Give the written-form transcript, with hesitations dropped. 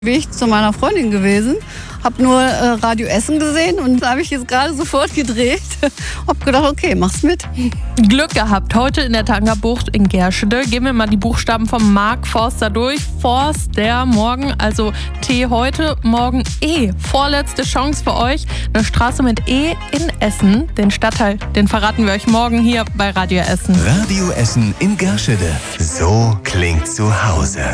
Weg zu meiner Freundin gewesen, habe nur Radio Essen gesehen und da habe ich jetzt gerade sofort gedreht. Hab gedacht, okay, mach's mit. Glück gehabt. Heute in der Tangerbucht in Gerschede. Gehen wir mal die Buchstaben vom Mark Forster durch. Forster morgen, also T heute, morgen E. Vorletzte Chance für euch. Eine Straße mit E in Essen. Den Stadtteil, den verraten wir euch morgen hier bei Radio Essen. Radio Essen in Gerschede. So klingt zu Hause.